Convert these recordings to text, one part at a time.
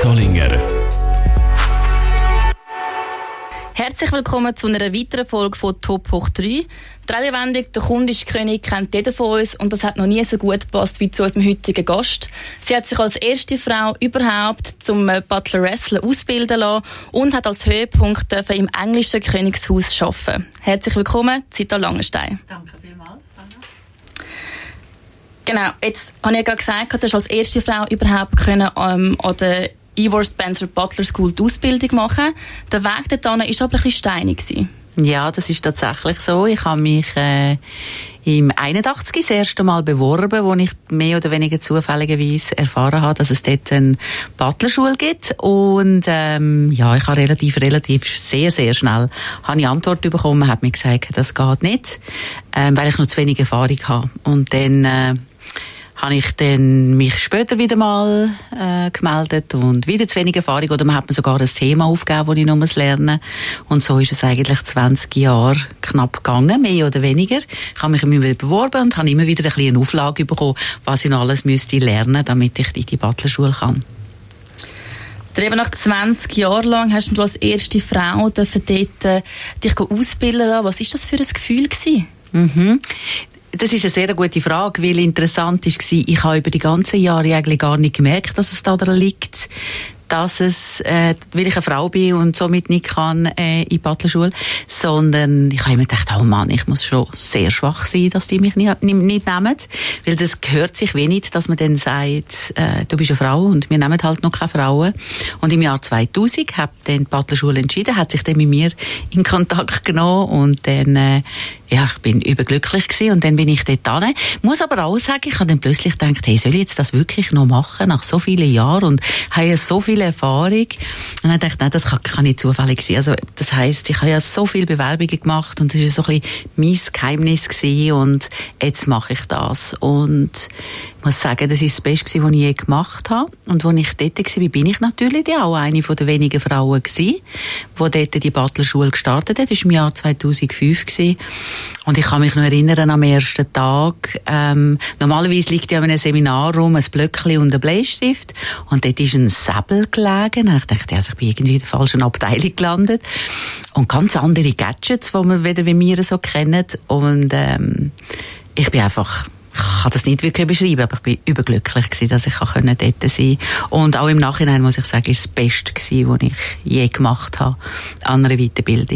Zollinger. Herzlich willkommen zu einer weiteren Folge von Top hoch 3. Die Redewendung «Der Kunde ist König» kennt jeder von uns und das hat noch nie so gut gepasst wie zu unserem heutigen Gast. Sie hat sich als erste Frau überhaupt zum Butler Wrestler ausbilden lassen und hat als Höhepunkt im englischen Königshaus arbeiten. Herzlich willkommen, Zita Langenstein. Danke vielmals, Anna. Genau, jetzt habe ich ja gerade gesagt, du hast als erste Frau überhaupt an der Ivor Spencer Butler School die Ausbildung machen. Der Weg dorthin war aber ein bisschen steinig. Ja, das ist tatsächlich so. Ich habe mich im 81 das erste Mal beworben, wo ich mehr oder weniger zufälligerweise erfahren habe, dass es dort eine Butlerschule gibt. Und ja, ich habe relativ sehr schnell habe ich Antwort bekommen, hat mir gesagt, das geht nicht, weil ich noch zu wenig Erfahrung habe. Und dann habe ich dann mich später wieder mal gemeldet und wieder zu wenig Erfahrung, oder man hat mir sogar ein Thema aufgegeben, das ich noch lernen muss. Und so ist es eigentlich 20 Jahre knapp gegangen, mehr oder weniger. Ich habe mich immer wieder beworben und habe immer wieder ein bisschen eine Auflage bekommen, was ich noch alles müsste lernen, damit ich in die Butlerschule kann. Eben nach 20 Jahren lang hast du als erste Frau dort dich ausbilden lassen. Was war das für ein Gefühl gewesen? Das ist eine sehr gute Frage, weil interessant war, ich habe über die ganzen Jahre eigentlich gar nicht gemerkt, dass es daran liegt, dass es, weil ich eine Frau bin und somit nicht kann in die Butlerschule, sondern ich habe immer gedacht, oh Mann, ich muss schon sehr schwach sein, dass die mich nicht nehmen, weil das gehört sich wenig, dass man dann sagt, du bist eine Frau und wir nehmen halt noch keine Frauen. Und im Jahr 2000 hat dann die Butlerschule entschieden, hat sich dann mit mir in Kontakt genommen und dann ja, ich bin überglücklich gewesen und dann bin ich dort hin. Muss aber auch sagen, ich habe dann plötzlich gedacht, hey, soll ich jetzt das wirklich noch machen, nach so vielen Jahren und habe ja so viel Erfahrung. Und dann dachte ich, nein, das kann nicht zufällig sein. Also, das heisst, ich habe ja so viele Bewerbungen gemacht und das war so ein bisschen mein Geheimnis gewesen und jetzt mache ich das. Und ich muss sagen, das war das Beste, was ich je gemacht habe. Und als ich dort war, bin ich natürlich auch eine der wenigen Frauen gewesen, die dort die Butlerschule gestartet hat. Das war im Jahr 2005 gewesen. Und ich kann mich noch erinnern, am ersten Tag, normalerweise liegt ja in einem Seminarraum ein Blöckchen und ein Bleistift. Und dort ist ein Säbel gelegen. Und ich dachte, also ich bin irgendwie in der falschen Abteilung gelandet. Und ganz andere Gadgets, die man wieder wie wir so kennen. Und ich bin einfach, ich kann das nicht wirklich beschreiben, aber ich bin überglücklich gewesen, dass ich dort sein konnte. Und auch im Nachhinein muss ich sagen, ist das Beste gewesen, was ich je gemacht habe an einer Weiterbildung.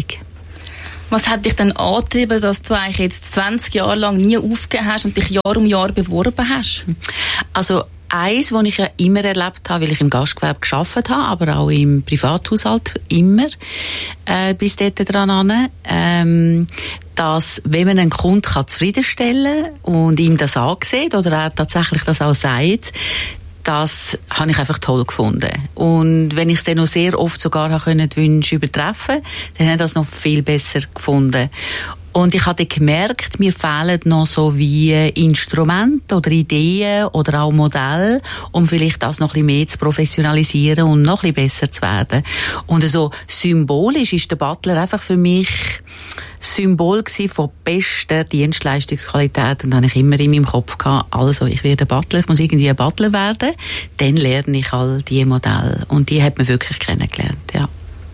Was hat dich denn angetrieben, dass du eigentlich jetzt 20 Jahre lang nie aufgegeben hast und dich Jahr um Jahr beworben hast? Also eins, was ich ja immer erlebt habe, weil ich im Gastgewerbe gearbeitet habe, aber auch im Privathaushalt immer, bis dort dran an, dass, wenn man einen Kunden zufriedenstellen kann und ihm das ansieht oder er tatsächlich das auch sagt, das habe ich einfach toll gefunden. Und wenn ich es dann noch sehr oft sogar die Wünsche übertreffen konnte, dann habe ich das noch viel besser gefunden. Und ich habe gemerkt, mir fehlen noch so wie Instrumente oder Ideen oder auch Modelle, um vielleicht das noch ein bisschen mehr zu professionalisieren und noch ein bisschen besser zu werden. Und so symbolisch ist der Butler einfach für mich Symbol von bester Dienstleistungsqualität. Und dann habe ich immer in meinem Kopf gehabt, also ich werde Butler, ich muss irgendwie ein Butler werden, dann lerne ich all diese Modelle. Und die hat man wirklich kennengelernt, ja.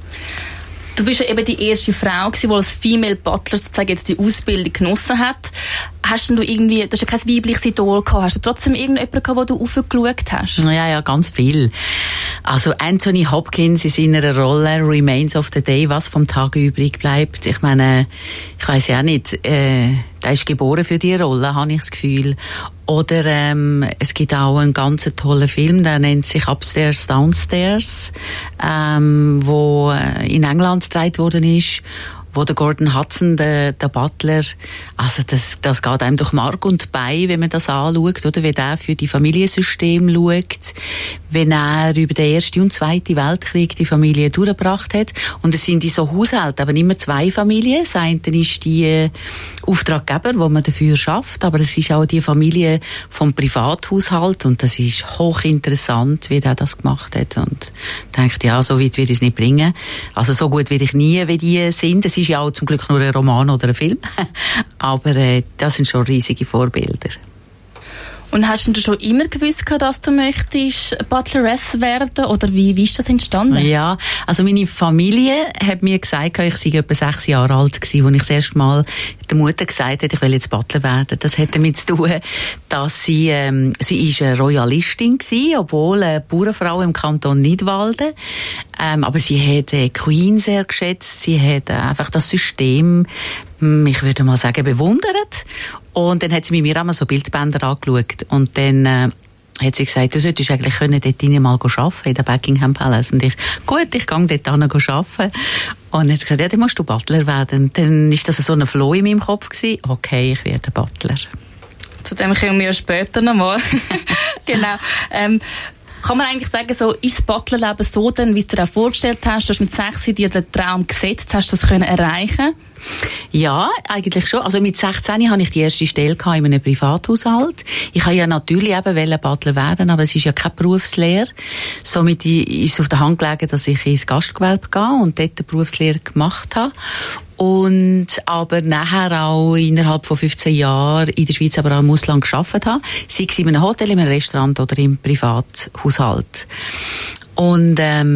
Du bist ja eben die erste Frau gewesen, die als Female Butler sozusagen jetzt die Ausbildung genossen hat. Hast du hast ja kein weibliches Idol gehabt. Hast du trotzdem irgendjemanden gehabt, wo du aufgeschaut hast? Ja, ganz viel. Also Anthony Hopkins in seiner Rolle Remains of the Day, was vom Tag übrig bleibt. Ich meine, ich weiss ja nicht, der ist geboren für die Rolle, habe ich das Gefühl. Oder es gibt auch einen ganz tollen Film, der nennt sich Upstairs, Downstairs, wo in England gedreht worden ist, wo der Gordon Hudson, der Butler, also das geht einem durch Mark und Bein, wenn man das anschaut, oder wie der für die Familiensystem schaut, wenn er über den Ersten und Zweiten Weltkrieg die Familie durchgebracht hat. Und es sind in so Haushalten aber immer zwei Familien. Das eine ist die Auftraggeber, wo man dafür schafft, aber es ist auch die Familie vom Privathaushalt und das ist hochinteressant, wie der das gemacht hat. Und ich denke, ja, so weit würde ich es nicht bringen. Also so gut werde ich nie, wie die sind. Es ist ja auch zum Glück nur ein Roman oder ein Film. Aber das sind schon riesige Vorbilder. Und hast du schon immer gewusst, dass du möchtest Butleress werden? Oder wie ist das entstanden? Ja, also meine Familie hat mir gesagt, ich sei etwa 6 Jahre alt gewesen, als ich das erste Mal der Mutter gesagt habe, ich will jetzt Butler werden. Das hat damit zu tun, dass sie ist eine Royalistin gewesen, obwohl eine Bauernfrau im Kanton Nidwalden. Aber sie hat Queen sehr geschätzt. Sie hat einfach das System, ich würde mal sagen, bewundert. Und dann hat sie mit mir einmal so Bildbänder angeschaut. Und dann hat sie gesagt, du solltest eigentlich dort rein mal arbeiten, in der Buckingham Palace. Und ich gehe dort hin arbeiten. Und dann hat sie gesagt, ja, dann musst du Butler werden. Und dann ist das so ein Flow in meinem Kopf gewesen. Okay, ich werde Butler. Zu dem kommen wir später nochmal. Genau. Kann man eigentlich sagen, so ist das Butlerleben so, denn, wie du dir auch vorgestellt hast, du hast mit 6 dir den Traum gesetzt, hast du das erreichen? Ja, eigentlich schon. Also mit 16 hatte ich die erste Stelle in einem Privathaushalt. Ich wollte ja natürlich eben Butler werden, aber es ist ja keine Berufslehre. Somit ist es auf der Hand gelegen, dass ich ins Gastgewerbe gehe und dort eine Berufslehre gemacht habe. Und aber nachher auch innerhalb von 15 Jahren in der Schweiz, aber auch im Ausland gearbeitet habe. Sei es in einem Hotel, in einem Restaurant oder im Privathaushalt. Und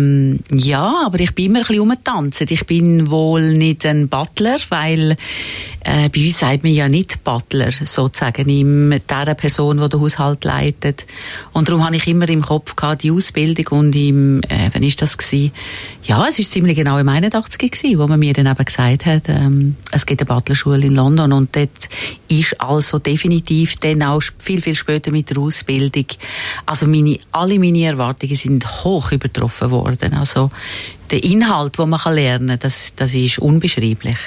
ja, aber ich bin immer ein bisschen rumgetanzt. Ich bin wohl nicht ein Butler, weil bei uns sagt man ja nicht Butler, sozusagen, der Person, die den Haushalt leitet. Und darum habe ich immer im Kopf gehabt, die Ausbildung und wann ist das gewesen? Ja, es ist ziemlich genau im 81 gewesen, wo man mir dann eben gesagt hat, es gibt eine Butlerschule in London und dort ist also definitiv dann auch viel, viel später mit der Ausbildung, also alle meine Erwartungen sind hoch übertroffen worden. Also der Inhalt, den man lernen kann, das ist unbeschreiblich.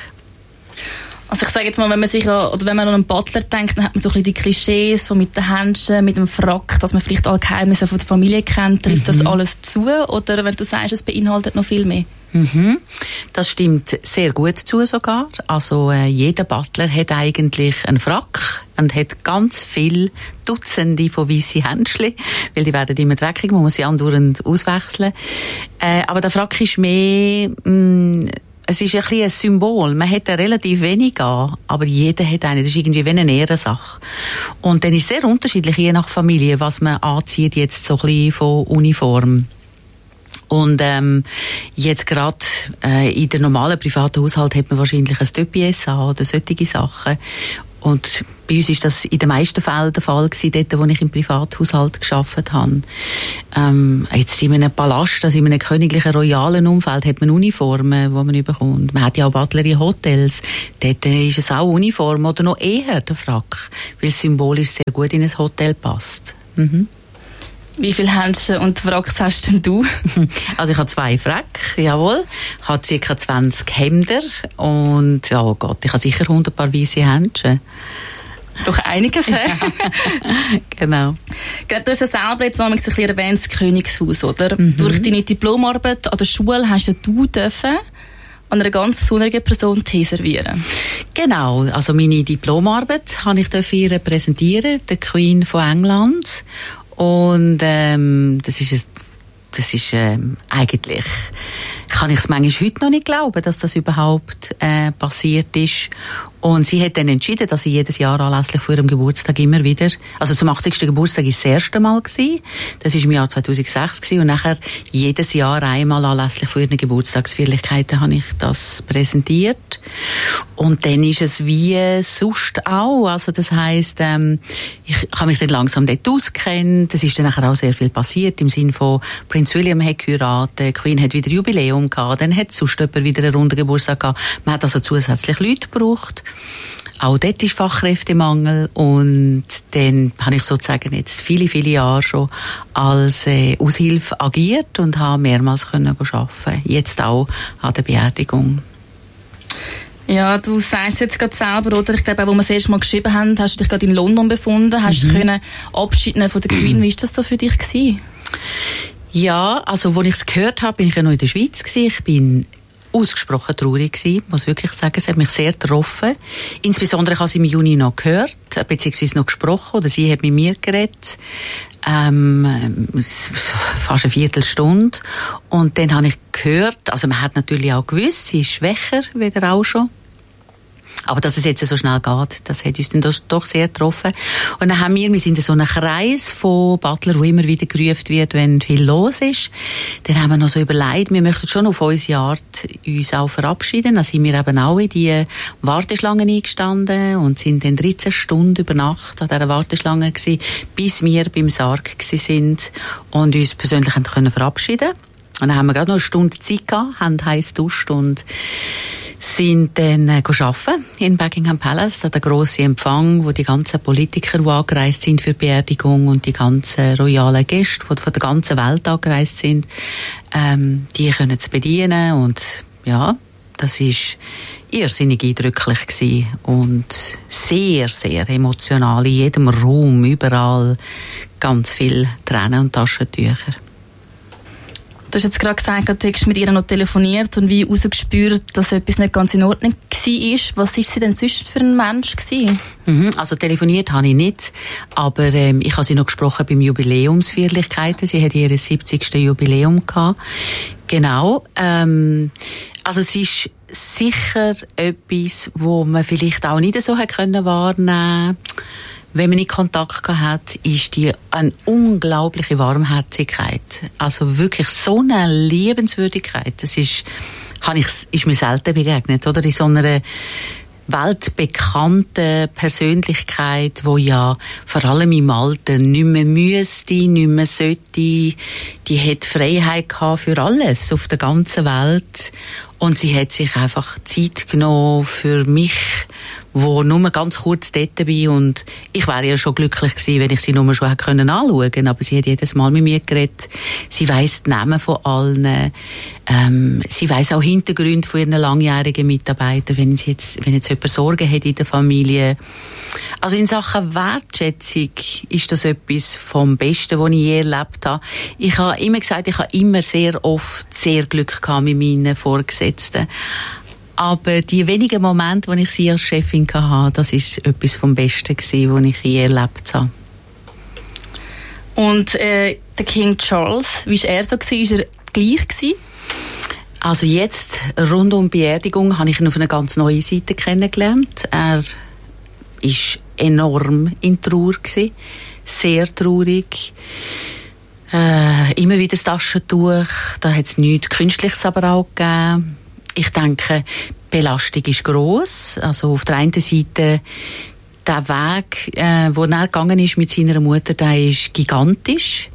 Also ich sage jetzt mal, wenn man an einen Butler denkt, dann hat man so ein bisschen die Klischees von mit den Händchen, mit dem Frack, dass man vielleicht alle Geheimnisse von der Familie kennt. Trifft das alles zu? Oder wenn du sagst, es beinhaltet noch viel mehr? Das stimmt sehr gut zu sogar. Also jeder Butler hat eigentlich einen Frack und hat ganz viele Dutzende von weissen Händchen, weil die werden immer dreckig, man muss sie andauernd auswechseln. Aber der Frack ist mehr... es ist ein bisschen ein Symbol. Man hat relativ wenig an, aber jeder hat einen. Das ist irgendwie wie eine Ehrensache. Und dann ist es sehr unterschiedlich, je nach Familie, was man anzieht, jetzt so ein bisschen von Uniform. Und jetzt gerade in der normalen privaten Haushalt hat man wahrscheinlich ein Töppies an oder solche Sachen. Und bei uns ist das in den meisten Fällen der Fall gewesen, dort, wo ich im Privathaushalt gearbeitet habe. Jetzt in einem Palast, also in einem königlichen, royalen Umfeld, hat man Uniformen, die man bekommt. Man hat ja auch Butler in Hotels. Dort ist es auch Uniform oder noch eher der Frack, weil es symbolisch sehr gut in ein Hotel passt. Wie viele Händchen und Fracks hast denn du? Also ich habe 2 Frack, jawohl. Ich habe ca. 20 Hemder und, oh Gott, ich habe sicher 100 Paar weisse Händchen. Doch einiges, hä? Genau. Du hast ja selber jetzt noch ein bisschen erwähnt, das Königshaus, oder? Durch deine Diplomarbeit an der Schule hast ja du dürfen an einer ganz besonderen Person Tee servieren. Genau, also meine Diplomarbeit habe ich ihr präsentieren, der Queen von England. Und das ist eigentlich, kann ich es manchmal heute noch nicht glauben, dass das überhaupt passiert ist. Und sie hat dann entschieden, dass sie jedes Jahr anlässlich von ihrem Geburtstag immer wieder, also zum 80. Geburtstag war das erste Mal gewesen. Das war im Jahr 2006 gewesen. Und nachher jedes Jahr einmal anlässlich von ihren Geburtstagsfeierlichkeiten habe ich das präsentiert. Und dann ist es wie sonst auch. Also das heisst, ich habe mich dann langsam dort ausgekennt. Es ist dann nachher auch sehr viel passiert, im Sinne von Prinz William hat geheiratet, Queen hat wieder Jubiläum gehabt, dann hat sonst jemand wieder einen runden Geburtstag gehabt. Man hat also zusätzlich Leute gebraucht. Auch dort ist Fachkräftemangel und dann habe ich sozusagen jetzt viele, viele Jahre schon als Aushilfe agiert und habe mehrmals können arbeiten. Jetzt auch an der Beerdigung. Ja, du sagst es jetzt gerade selber, oder? Ich glaube, als wir das erste Mal geschrieben haben, hast du dich gerade in London befunden, hast du können Abschied nehmen von der Queen. Wie war das so für dich gewesen? Ja, also als ich es gehört habe, bin ich ja noch in der Schweiz gewesen. Ich bin ausgesprochen traurig gewesen, muss wirklich sagen. Es hat mich sehr getroffen. Insbesondere habe ich im Juni noch gehört, beziehungsweise noch gesprochen, oder sie hat mit mir geredet. Fast eine Viertelstunde. Und dann habe ich gehört, also man hat natürlich auch gewusst, sie ist schwächer, wieder auch schon. Aber dass es jetzt so schnell geht, das hat uns dann doch sehr getroffen. Und dann haben wir sind in so einem Kreis von Butler, wo immer wieder gerufen wird, wenn viel los ist. Dann haben wir noch so überlegt, wir möchten schon auf unsere Art uns auch verabschieden. Dann sind wir eben auch in die Warteschlange eingestanden und sind dann 13 Stunden über Nacht an dieser Warteschlange gewesen, bis wir beim Sarg sind und uns persönlich können verabschieden. Und dann haben wir gerade noch eine Stunde Zeit gehabt, haben heiß geduscht und sind dann arbeiten in Buckingham Palace, an der grossen Empfang, wo die ganzen Politiker, die angereist sind für die Beerdigung und die ganzen royalen Gäste, die von der ganzen Welt angereist sind, die können es bedienen. Und ja, das ist irrsinnig eindrücklich gewesen und sehr, sehr emotional. In jedem Raum, überall ganz viel Tränen und Taschentücher. Du hast jetzt gerade gesagt, du hast mit ihr noch telefoniert und wie herausgespürt, dass etwas nicht ganz in Ordnung war. Was war sie denn sonst für ein Mensch gewesen? Also telefoniert habe ich nicht, aber ich habe sie noch gesprochen beim Jubiläumsfeierlichkeiten. Sie hat ihr 70. Jubiläum gehabt. Genau. Also es ist sicher etwas, wo man vielleicht auch nicht so wahrnehmen konnte. Wenn man nicht Kontakt hat, ist die eine unglaubliche Warmherzigkeit. Also wirklich so eine Liebenswürdigkeit. Das ist mir selten begegnet, oder? In so einer weltbekannten Persönlichkeit, wo ja vor allem im Alter nicht mehr müsste, nicht mehr sollte. Die hat Freiheit gehabt für alles auf der ganzen Welt. Und sie hat sich einfach Zeit genommen für mich, wo nur ganz kurz dort bin. Und ich wäre ja schon glücklich gewesen, wenn ich sie nur schon hätte anschauen können. Aber sie hat jedes Mal mit mir geredet. Sie weiss die Namen von allen. Sie weiss auch Hintergründe von ihren langjährigen Mitarbeitern, wenn jetzt jemand Sorgen hat in der Familie. Also in Sachen Wertschätzung ist das etwas vom Besten, was ich je erlebt habe. Ich habe immer gesagt, ich habe immer sehr oft sehr Glück gehabt mit meinen Vorgesetzten. Aber die wenigen Momente, wo ich sie als Chefin hatte, das ist etwas vom Besten gewesen, was ich je erlebt habe. Und der King Charles, wie war er so? War er gleich gewesen? Also jetzt, rund um die Beerdigung, habe ich ihn auf eine ganz neue Seite kennengelernt. Er war enorm in Trauer gewesen, sehr traurig. Immer wieder das Taschentuch, da hat es nichts Künstliches aber auch gegeben. Ich denke, die Belastung ist gross. Also auf der einen Seite der Weg, wo er gegangen ist mit seiner Mutter, der ist gigantisch.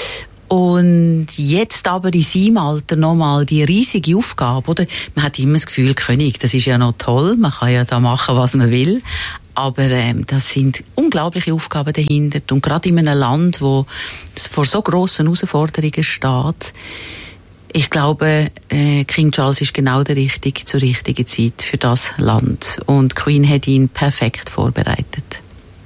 Und jetzt aber in seinem Alter nochmal die riesige Aufgabe, oder? Man hat immer das Gefühl, König, das ist ja noch toll, man kann ja da machen, was man will. Aber das sind unglaubliche Aufgaben dahinter. Und gerade in einem Land, wo es vor so grossen Herausforderungen steht, ich glaube, King Charles ist genau der Richtige zur richtigen Zeit für das Land. Und Queen hat ihn perfekt vorbereitet.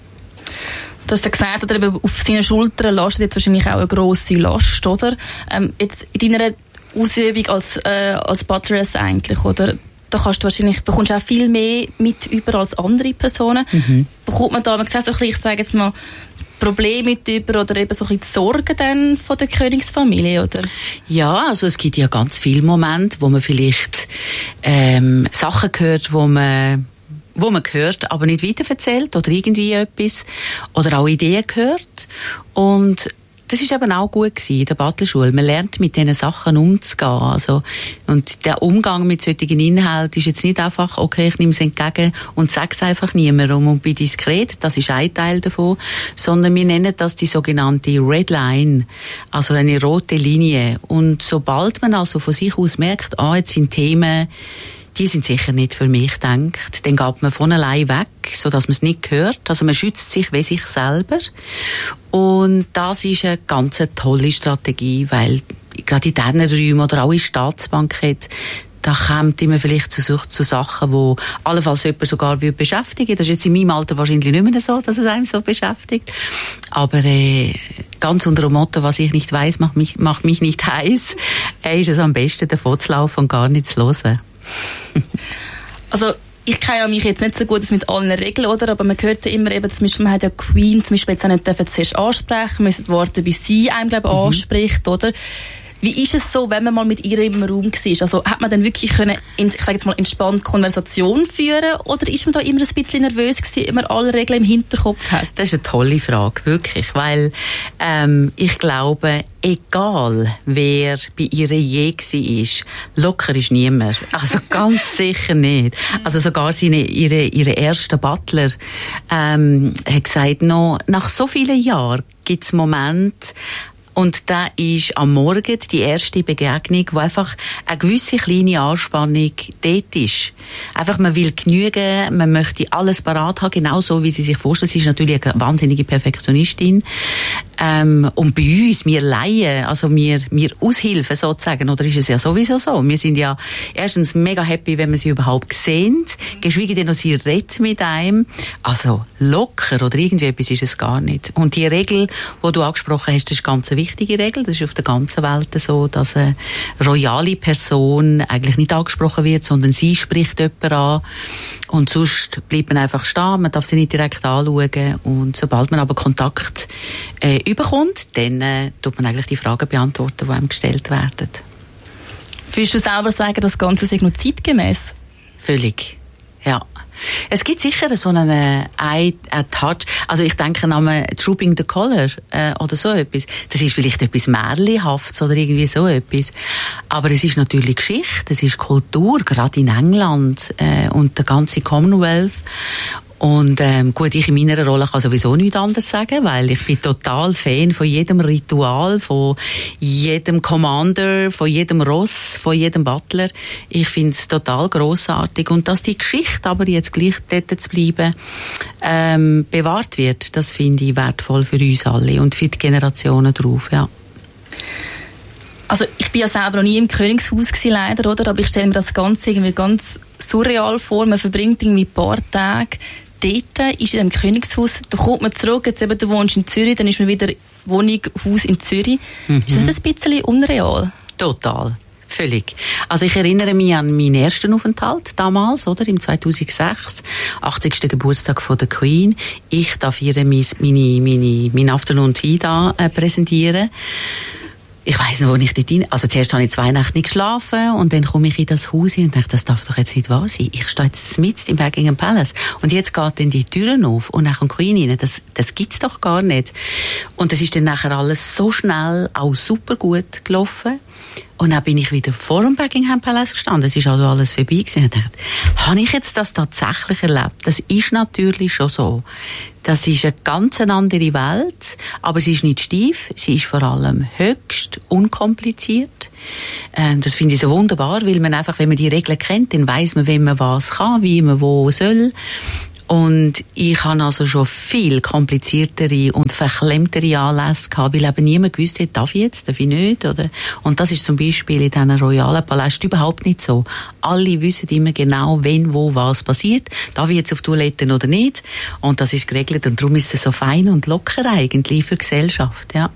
Du hast ja gesagt, oder eben auf seinen Schultern lastet jetzt wahrscheinlich auch eine grosse Last, oder? Jetzt in deiner Ausübung als Butleress eigentlich, oder? Da bekommst du auch viel mehr mit über als andere Personen. Bekommt man da, man sagt so ein bisschen, ich sage jetzt mal, Probleme mit über oder eben so ein bisschen die Sorgen dann von der Königsfamilie, oder? Ja, also es gibt ja ganz viele Momente, wo man vielleicht Sachen hört, wo man hört, aber nicht weiterverzählt oder irgendwie etwas oder auch Ideen hört. Und das ist eben auch gut gewesen in der Butlerschule. Man lernt mit diesen Sachen umzugehen. Also, und der Umgang mit solchen Inhalten ist jetzt nicht einfach, okay, ich nehme es entgegen und sage es einfach niemandem und bin diskret. Das ist ein Teil davon. Sondern wir nennen das die sogenannte Red Line. Also eine rote Linie. Und sobald man also von sich aus merkt, jetzt sind Themen, die sind sicher nicht für mich gedacht, dann geht man von allein weg, sodass man es nicht hört. Also man schützt sich wie sich selber. Und das ist eine ganz tolle Strategie, weil gerade in diesen Räumen oder auch in Staatsbanketten, da kommt immer vielleicht zu Sachen, die allenfalls jemand sogar beschäftigen. Das ist jetzt in meinem Alter wahrscheinlich nicht mehr so, dass es einem so beschäftigt. Aber ganz unter dem Motto, was ich nicht weiss, macht mich nicht heiß, ist es am besten, davon zu laufen und gar nichts zu hören. Also ich kenne mich jetzt nicht so gut mit allen Regeln, oder? Aber man hört ja immer eben, zum Beispiel, man hat ja Queen zum Beispiel jetzt auch nicht zuerst ansprechen, müssen warten, bis sie einem, glaube ich, anspricht, oder? Wie ist es so, wenn man mal mit ihr im Raum war? Also hat man dann wirklich können, ich sage jetzt mal, entspannt Konversation führen oder ist man da immer ein bisschen nervös gewesen, wenn man alle Regeln im Hinterkopf hat? Das ist eine tolle Frage, wirklich, weil ich glaube, egal wer bei ihr je war, locker ist niemand. Also ganz sicher nicht. Also sogar ihre erste Butler hat gesagt, noch nach so vielen Jahren gibt es Momente, und da ist am Morgen die erste Begegnung, wo einfach eine gewisse kleine Anspannung dort ist. Einfach, man will genügen, man möchte alles parat haben, genau so, wie sie sich vorstellt. Sie ist natürlich eine wahnsinnige Perfektionistin. Und bei uns, wir Laien, also wir Aushilfen sozusagen, oder ist es ja sowieso so? Wir sind ja erstens mega happy, wenn wir sie überhaupt sehen, geschweige denn, dass sie redet mit einem. Also locker oder irgendwie etwas ist es gar nicht. Und die Regel, die du angesprochen hast, das ist ganz eine wichtige Regel. Das ist auf der ganzen Welt so, dass eine royale Person eigentlich nicht angesprochen wird, sondern sie spricht jemanden an. Und sonst bleibt man einfach stehen, man darf sie nicht direkt anschauen. Und sobald man aber Kontakt überkommt, dann tut man eigentlich die Fragen beantworten, die einem gestellt werden. Würdest du selber sagen, das Ganze sei noch zeitgemäß? Völlig, ja. Es gibt sicher so einen Touch. Also ich denke an Trooping the Colour oder so etwas. Das ist vielleicht etwas Märchenhaftes oder irgendwie so etwas. Aber es ist natürlich Geschichte, es ist Kultur, gerade in England und der ganze Commonwealth. Und gut, ich in meiner Rolle kann sowieso nichts anderes sagen, weil ich bin total Fan von jedem Ritual, von jedem Commander, von jedem Ross, von jedem Butler. Ich finde es total grossartig. Und dass die Geschichte aber jetzt gleich dort zu bleiben bewahrt wird, das finde ich wertvoll für uns alle und für die Generationen drauf, ja. Also ich bin ja selber noch nie im Königshaus gewesen, leider, oder? Aber ich stelle mir das Ganze irgendwie ganz surreal vor. Man verbringt irgendwie ein paar Tage dort, ist in einem Königshaus, da kommt man zurück, jetzt eben, du wohnst in Zürich, dann ist man wieder Wohnung, Haus in Zürich. Ist das ein bisschen unreal? Total. Völlig. Also ich erinnere mich an meinen ersten Aufenthalt damals, oder? Im 2006, 80. Geburtstag von der Queen. Ich darf ihr mein Afternoon Tea da präsentieren. Ich weiss noch, wo ich dort rein... Also zuerst habe ich 2 Nächte nicht geschlafen und dann komme ich in das Haus und denke, das darf doch jetzt nicht wahr sein. Ich stehe jetzt mitten im Buckingham Palace und jetzt geht dann die Türen auf und dann kommt die Queen rein. Das gibt's doch gar nicht. Und das ist dann nachher alles so schnell, auch super gut gelaufen. Und dann bin ich wieder vor dem Buckingham Palace gestanden. Es ist also alles vorbei gewesen. Ich dachte, habe ich jetzt das tatsächlich erlebt? Das ist natürlich schon so. Das ist eine ganz andere Welt, aber sie ist nicht steif, sie ist vor allem höchst unkompliziert. Das finde ich so wunderbar, weil man einfach, wenn man die Regeln kennt, dann weiss man, wenn man was kann, wie man wo soll. Und ich habe also schon viel kompliziertere und verklemmtere Anlässe gehabt, weil eben niemand gewusst hat, darf ich jetzt, darf ich nicht, oder? Und das ist zum Beispiel in diesen royalen Palästen überhaupt nicht so. Alle wissen immer genau, wenn, wo, was passiert. Darf ich jetzt auf Toiletten oder nicht? Und das ist geregelt und darum ist es so fein und locker eigentlich für die Gesellschaft, ja.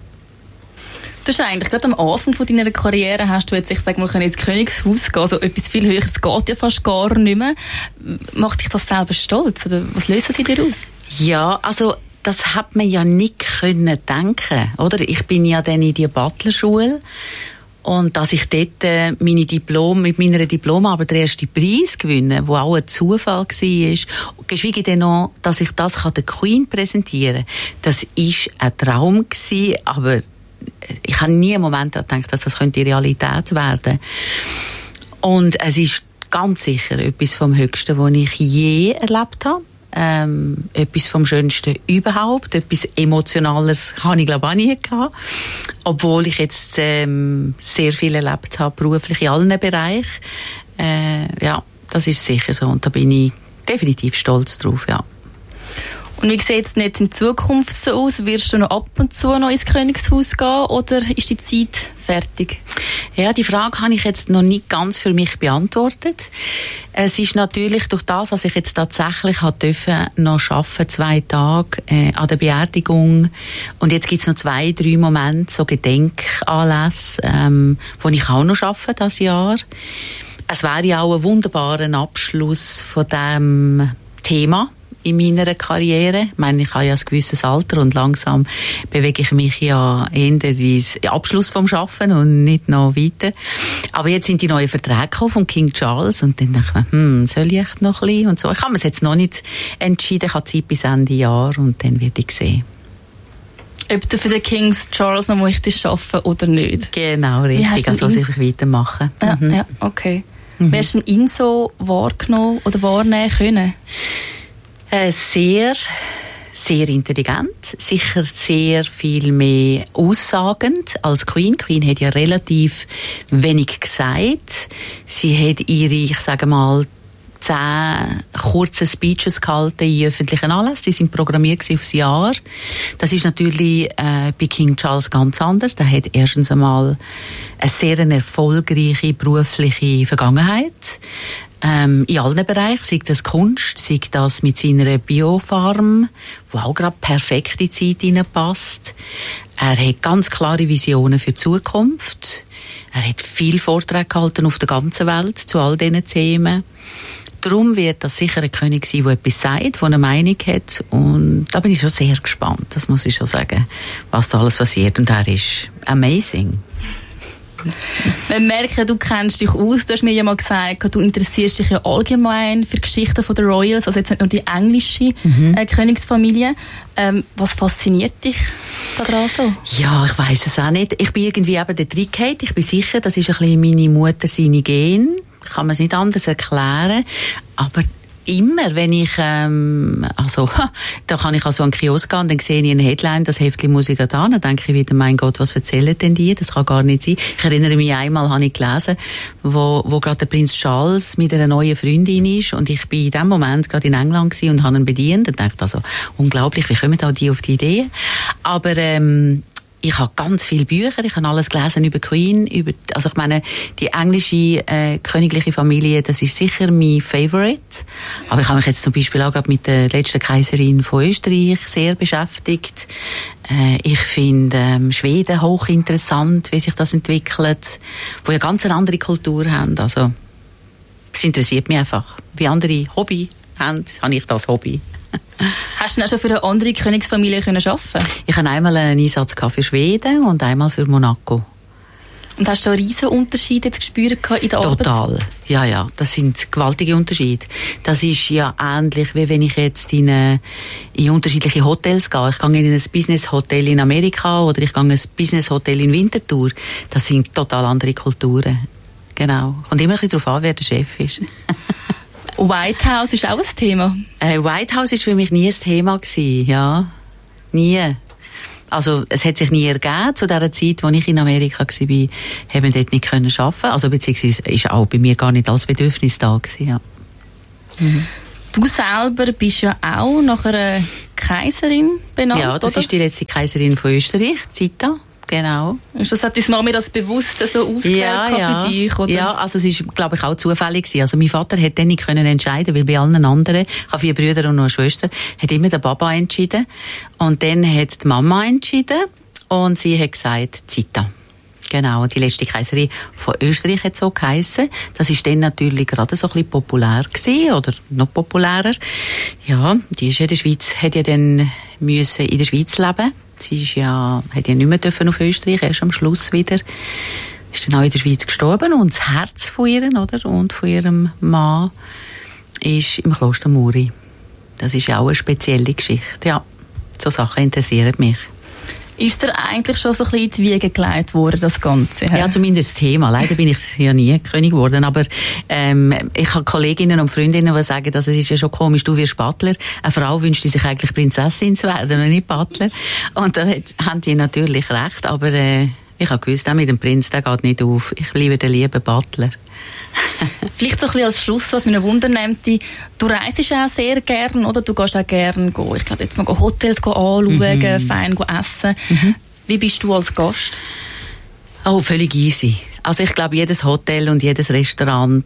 Du hast eigentlich gerade am Anfang von deiner Karriere hast du jetzt, ich sag mal, ins Königshaus gehen, also etwas viel Höheres geht ja fast gar nicht mehr. Macht dich das selber stolz? Oder was lösen sie dir aus? Ja, also das hat man ja nicht können denken, oder? Ich bin ja dann in die Butlerschule und dass ich dort mit meiner Diplomarbeit den ersten Preis gewinne, wo auch ein Zufall war, geschweige denn noch, dass ich das der Queen präsentieren kann, das war ein Traum gewesen, aber ich habe nie einen Moment gedacht, dass das könnte Realität werden. Und es ist ganz sicher etwas vom Höchsten, was ich je erlebt habe. Etwas vom Schönsten überhaupt. Etwas Emotionales habe ich, glaube ich, auch nie gehabt. Obwohl ich jetzt sehr viel erlebt habe, beruflich in allen Bereichen. Ja, das ist sicher so. Und da bin ich definitiv stolz drauf, ja. Und wie sieht es nicht in Zukunft so aus? Wirst du noch ab und zu noch ins Königshaus gehen oder ist die Zeit fertig? Ja, die Frage habe ich jetzt noch nicht ganz für mich beantwortet. Es ist natürlich durch das, dass ich jetzt tatsächlich noch arbeiten, 2 Tage an der Beerdigung. Und jetzt gibt es noch 2, 3 Momente, so Gedenkanlässe, wo ich auch noch arbeite das Jahr. Es wäre ja auch ein wunderbarer Abschluss von diesem Thema. in meiner Karriere. Ich meine, ich habe ja ein gewisses Alter und langsam bewege ich mich ja eher ins Abschluss vom Arbeiten und nicht noch weiter. Aber jetzt sind die neuen Verträge gekommen von King Charles und dann dachte ich, soll ich echt noch ein bisschen und so. Ich habe mir jetzt noch nicht entschieden, ich habe Zeit bis Ende Jahr und dann werde ich sehen. Ob du für den King Charles noch möchtest arbeiten oder nicht? Genau, richtig. Also was ich weitermachen. Ja, okay. Wie hast du ihn so wahrgenommen oder wahrnehmen können? Sehr, sehr intelligent, sicher sehr viel mehr aussagend als Queen. Queen hat ja relativ wenig gesagt. Sie hat ihre, ich sage mal, 10 kurze Speeches gehalten in öffentlichen Anlässen. Die sind programmiert aufs Jahr. Das ist natürlich bei King Charles ganz anders. Der hat erstens einmal eine sehr erfolgreiche berufliche Vergangenheit. In allen Bereichen, sei das Kunst, sei das mit seiner Biofarm, wo auch gerade perfekt in die Zeit hineinpasst. Er hat ganz klare Visionen für die Zukunft. Er hat viele Vorträge gehalten auf der ganzen Welt zu all diesen Themen. Darum wird das sicher ein König sein, der etwas sagt, der eine Meinung hat. Und da bin ich schon sehr gespannt, das muss ich schon sagen, was da alles passiert. Und er ist amazing. Wir merken, du kennst dich aus. Du hast mir ja mal gesagt, du interessierst dich ja allgemein für Geschichten der Royals, also jetzt nicht nur die englische Königsfamilie. Was fasziniert dich daran so? Ja, ich weiss es auch nicht. Ich bin irgendwie eben der Trickheit. Ich bin sicher, das ist ein bisschen meine Mutter, seine Gene. Ich kann mir es nicht anders erklären. Aber immer, wenn ich, da kann ich also an den Kiosk gehen und dann sehe ich eine Headline, das Heftchen muss ich da, dann denke ich wieder, mein Gott, was erzählen denn die? Das kann gar nicht sein. Ich erinnere mich, einmal habe ich gelesen, wo gerade der Prinz Charles mit einer neuen Freundin ist und ich bin in dem Moment gerade in England gewesen und habe ihn bedient und dachte also, unglaublich, wie kommen da die auf die Idee? Aber, ich habe ganz viele Bücher, ich habe alles gelesen über Queen, also ich meine, die englische königliche Familie, das ist sicher mein Favorite. Aber ich habe mich jetzt zum Beispiel auch gerade mit der letzten Kaiserin von Österreich sehr beschäftigt. Ich finde Schweden hochinteressant, wie sich das entwickelt, wo ja ganz eine andere Kultur haben. Also es interessiert mich einfach. Wie andere Hobby haben, habe ich das Hobby. Hast du denn auch schon für eine andere Königsfamilie arbeiten? Ich habe einmal einen Einsatz für Schweden und einmal für Monaco. Und hast du da riesen Unterschiede jetzt gespürt in der Arbeit? Total. Ja. Das sind gewaltige Unterschiede. Das ist ja ähnlich, wie wenn ich jetzt in unterschiedliche Hotels gehe. Ich gehe in ein Business-Hotel in Amerika oder ich gehe in ein Business-Hotel in Winterthur. Das sind total andere Kulturen. Genau. Kommt immer ein bisschen darauf an, wer der Chef ist. White House ist auch ein Thema? White House ist für mich nie ein Thema gewesen, ja. Nie. Also, es hat sich nie ergeben. Zu der Zeit, als ich in Amerika war, haben wir dort nicht arbeiten können. Also, beziehungsweise ist auch bei mir gar nicht als Bedürfnis da gewesen, ja. Du selber bist ja auch nach einer Kaiserin benannt, ja, das ist die letzte Kaiserin von Österreich, Zita. Genau. Das hat deine Mama das bewusst so ausgewählt für dich, oder? Ja, also es ist, glaube ich, auch zufällig gewesen. Also mein Vater hat dann nicht können entscheiden, weil bei allen anderen, ich habe 4 Brüder und noch eine Schwester, hat immer der Papa entschieden. Und dann hat die Mama entschieden und sie hat gesagt, Zita. Genau, die letzte Kaiserin von Österreich hat so geheissen. Das ist dann natürlich gerade so ein bisschen populär gewesen, oder noch populärer. Ja, die ist in der Schweiz, hat ja dann müssen in der Schweiz leben. Sie ist hat ja nicht mehr dürfen auf Österreich, erst am Schluss wieder. Ist dann auch in der Schweiz gestorben und das Herz von ihr, oder? Und von ihrem Mann ist im Kloster Muri. Das ist ja auch eine spezielle Geschichte, ja. So Sachen interessieren mich. Ist dir eigentlich schon so ein bisschen in die Wiege gelegt worden, das Ganze? Ja, zumindest das Thema. Leider bin ich ja nie König geworden, aber ich habe Kolleginnen und Freundinnen, die sagen, dass es ist ja schon komisch, du wirst Butler. Eine Frau wünscht sich eigentlich Prinzessin zu werden und nicht Butler. Und da haben die natürlich recht, aber ich habe gewusst, auch mit dem Prinz, der geht nicht auf. Ich bleibe der liebe Butler. Vielleicht so ein bisschen als Schluss, was mich noch wundern nimmt, du reist auch sehr gern, oder? Du gehst auch gern, ich glaube jetzt mal Hotels anschauen, fein essen. Wie bist du als Gast? Oh, völlig easy. Also ich glaube, jedes Hotel und jedes Restaurant,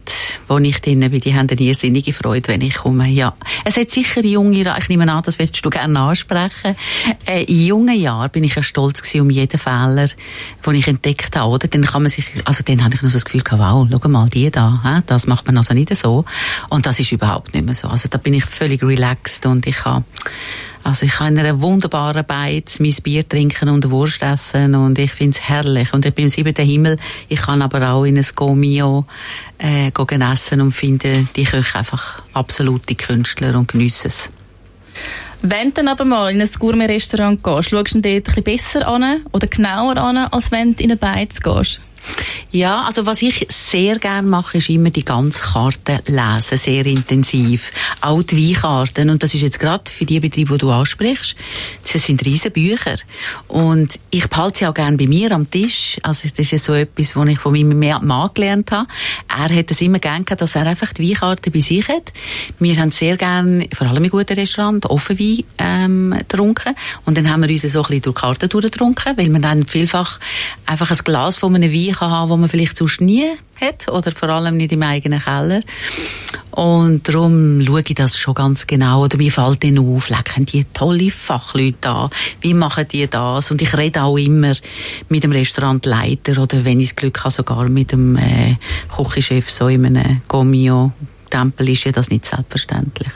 wo ich drin bin, die haben eine irrsinnige Freude, wenn ich komme. Ja. Es hat sicher junge, ich nehme an, das willst du gerne ansprechen. In jungen Jahren bin ich ja stolz gewesen um jeden Fehler, den ich entdeckt habe, oder? Dann kann man sich, also dann habe ich noch so das Gefühl gehabt, wow, schau mal, die da, das macht man also nicht so. Und das ist überhaupt nicht mehr so. Also da bin ich völlig relaxed und ich kann in einer wunderbaren Beiz mein Bier trinken und Wurst essen und ich finde es herrlich. Und ich bin im 7. Himmel. Ich kann aber auch in ein Gomio gehen essen und finde, die Köche einfach absolute Künstler und geniessen es. Wenn du dann aber mal in ein Gourmet-Restaurant gehst, schaust du dort ein bisschen besser an oder genauer an, als wenn du in eine Beiz gehst? Ja, also was ich sehr gerne mache, ist immer die ganze Karte lesen, sehr intensiv. Auch die Weinkarten. Und das ist jetzt gerade für die Betriebe, die du ansprichst, das sind riesen Bücher. Und ich behalte sie auch gerne bei mir am Tisch. Also das ist ja so etwas, was ich von meinem Mann gelernt habe. Er hat es immer gerne gehabt, dass er einfach die Weinkarte bei sich hat. Wir haben sehr gerne, vor allem in guten Restaurants, Offenwein getrunken. Und dann haben wir uns so ein bisschen durch die Karte durchgetrunken, weil man dann vielfach einfach ein Glas von einem Wein kann haben, den man vielleicht sonst nie hat oder vor allem nicht im eigenen Keller. Und darum schaue ich das schon ganz genau. Oder mir fällt dann auf, lecken die tolle Fachleute an, wie machen die das? Und ich rede auch immer mit dem Restaurantleiter oder wenn ich das Glück habe, sogar mit dem Küchenchef so in einem Gomio-Tempel ist ja das nicht selbstverständlich.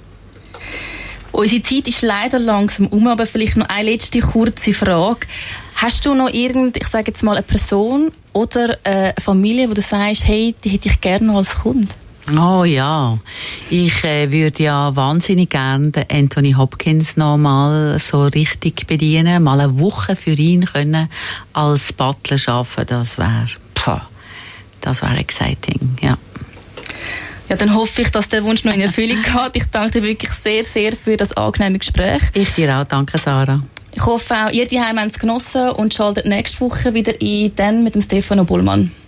Unsere Zeit ist leider langsam um, aber vielleicht noch eine letzte kurze Frage. Hast du noch ich sage jetzt mal, eine Person oder eine Familie, wo du sagst, hey, die hätte ich gerne noch als Kunde? Oh ja, ich würde ja wahnsinnig gerne den Anthony Hopkins noch mal so richtig bedienen, mal eine Woche für ihn können als Butler arbeiten, das wäre exciting, ja. Ja, dann hoffe ich, dass der Wunsch noch in Erfüllung geht. Ich danke dir wirklich sehr, sehr für das angenehme Gespräch. Ich dir auch, danke Sarah. Ich hoffe auch, ihr daheim habt es genossen und schaltet nächste Woche wieder ein, dann mit dem Stefano Bullmann.